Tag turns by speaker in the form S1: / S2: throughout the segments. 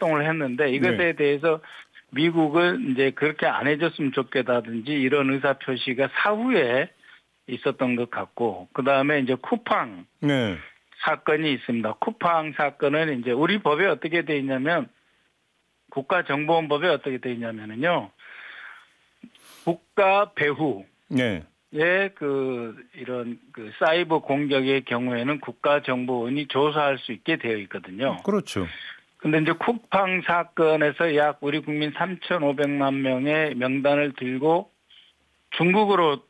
S1: 활동을 했는데 이것에 대해서 미국은 이제 그렇게 안 해줬으면 좋겠다든지 이런 의사 표시가 사후에 있었던 것 같고, 그 다음에 이제 쿠팡 사건이 있습니다. 쿠팡 사건은 이제 우리 법에 어떻게 돼 있냐면, 국가정보원법에 어떻게 돼 있냐면요, 국가 배후의 이런 사이버 공격의 경우에는 국가정보원이 조사할 수 있게 되어 있거든요.
S2: 그렇죠.
S1: 근데 이제 쿠팡 사건에서 약 우리 국민 3,500만 명의 명단을 들고 중국으로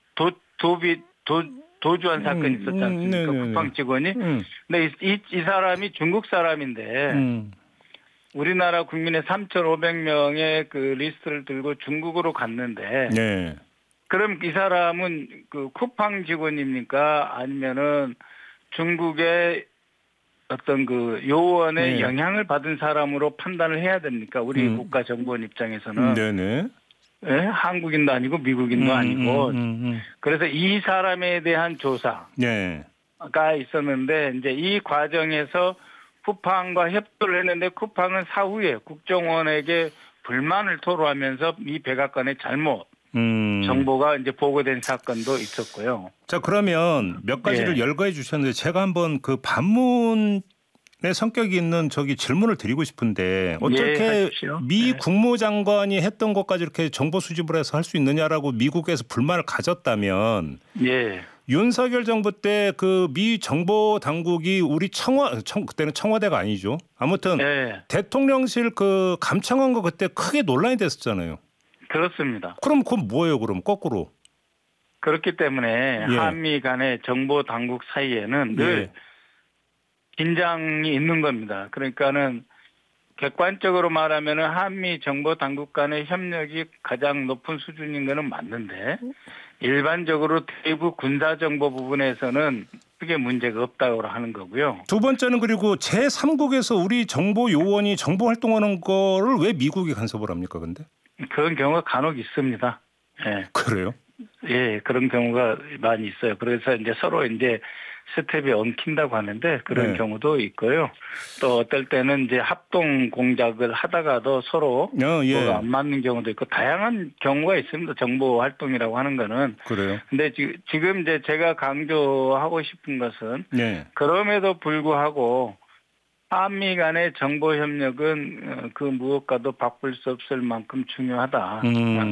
S1: 도주한 사건이 있었지 않습니까? 쿠팡 직원이. 근데 이 사람이 중국 사람인데 우리나라 국민의 3,500명의 그 리스트를 들고 중국으로 갔는데 그럼 이 사람은 그 쿠팡 직원입니까? 아니면은 중국의 어떤 그 요원의 영향을 받은 사람으로 판단을 해야 됩니까? 우리 국가정보원 입장에서는. 한국인도 아니고 미국인도 아니고. 그래서 이 사람에 대한 조사가 있었는데, 이제 이 과정에서 쿠팡과 협조를 했는데, 쿠팡은 사후에 국정원에게 불만을 토로하면서 이 백악관의 잘못 정보가 이제 보고된 사건도 있었고요.
S2: 자, 그러면 몇 가지를 열거해 주셨는데 제가 한번 그 반문의 성격이 있는 질문을 드리고 싶은데, 어떻게 미 국무장관이 했던 것까지 이렇게 정보 수집을 해서 할 수 있느냐라고 미국에서 불만을 가졌다면, 윤석열 정부 때 그 미 정보 당국이 우리 그때는 청와대가 아니죠. 아무튼 대통령실 그 감청한 거 그때 크게 논란이 됐었잖아요.
S1: 그렇습니다.
S2: 그럼 그건 뭐예요? 그럼 거꾸로.
S1: 그렇기 때문에 한미 간의 정보 당국 사이에는 늘 긴장이 있는 겁니다. 그러니까는 객관적으로 말하면은 한미 정보 당국 간의 협력이 가장 높은 수준인 거는 맞는데, 일반적으로 대북 군사 정보 부분에서는 크게 문제가 없다고 하는 거고요.
S2: 두 번째는 그리고 제3국에서 우리 정보 요원이 정보 활동하는 거를 왜 미국이 간섭을 합니까, 근데?
S1: 그런 경우가 간혹 있습니다.
S2: 그래요?
S1: 그런 경우가 많이 있어요. 그래서 이제 서로 이제 스텝이 엉킨다고 하는데 그런 경우도 있고요. 또 어떨 때는 이제 합동 공작을 하다가도 서로 뭐가 안 맞는 경우도 있고, 다양한 경우가 있습니다. 정보 활동이라고 하는 거는.
S2: 그래요?
S1: 근데 지금 이제 제가 강조하고 싶은 것은 그럼에도 불구하고 한미 간의 정보 협력은 그 무엇과도 바꿀 수 없을 만큼 중요하다.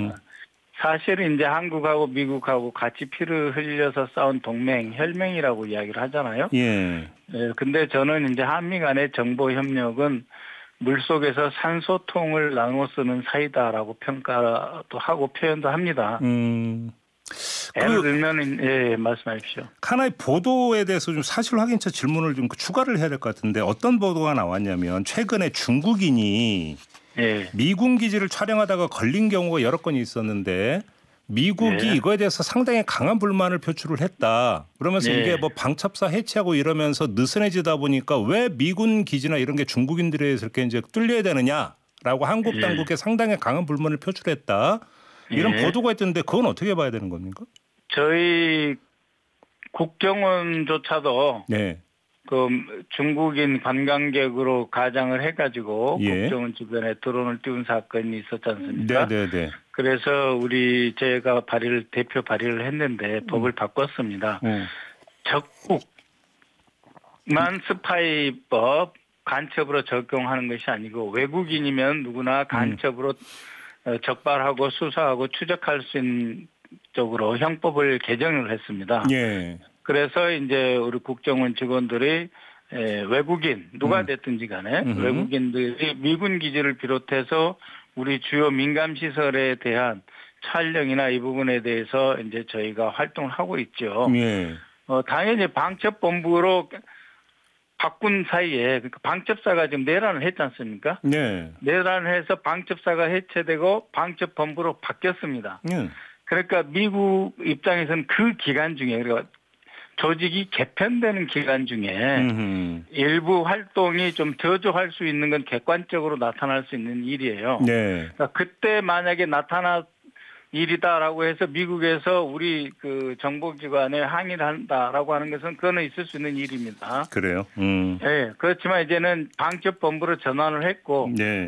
S1: 사실은 이제 한국하고 미국하고 같이 피를 흘려서 싸운 동맹, 혈맹이라고 이야기를 하잖아요. 근데 저는 이제 한미 간의 정보 협력은 물속에서 산소통을 나눠 쓰는 사이다라고 평가도 하고 표현도 합니다. 예를 들면 말씀하십시오.
S2: 하나의 보도에 대해서 좀 사실 확인차 질문을 좀 추가를 해야 될 것 같은데, 어떤 보도가 나왔냐면 최근에 중국인이 미군 기지를 촬영하다가 걸린 경우가 여러 건이 있었는데, 미국이 이거에 대해서 상당히 강한 불만을 표출을 했다. 그러면서 이게 뭐 방첩사 해체하고 이러면서 느슨해지다 보니까 왜 미군 기지나 이런 게 중국인들에 의해서 이렇게 이제 뚫려야 되느냐라고 한국 당국에 상당히 강한 불만을 표출했다. 이런 보도가 있던데 그건 어떻게 봐야 되는 겁니까?
S1: 저희 국정원조차도 그 중국인 관광객으로 가장을 해가지고 국정원 주변에 드론을 띄운 사건이 있었지 않습니까? 그래서 제가 대표 발의를 했는데 법을 바꿨습니다. 적국만 스파이법 간첩으로 적용하는 것이 아니고, 외국인이면 누구나 간첩으로 적발하고 수사하고 추적할 수 있는 쪽으로 형법을 개정을 했습니다. 그래서 이제 우리 국정원 직원들이 외국인 누가 됐든지 간에 외국인들이 미군 기지를 비롯해서 우리 주요 민감 시설에 대한 촬영이나 이 부분에 대해서 이제 저희가 활동을 하고 있죠. 당연히 방첩본부로 바꾼 사이에 방첩사가 지금 내란을 했지 않습니까? 내란을 해서 방첩사가 해체되고 방첩본부로 바뀌었습니다. 그러니까 미국 입장에서는 그 기간 중에, 그러니까 조직이 개편되는 기간 중에 일부 활동이 좀 저조할 수 있는 건 객관적으로 나타날 수 있는 일이에요. 그러니까 그때 만약에 나타날 일이다라고 해서 미국에서 우리 그 정보기관에 항의를 한다라고 하는 것은 그거는 있을 수 있는 일입니다.
S2: 그래요?
S1: 그렇지만 이제는 방첩본부로 전환을 했고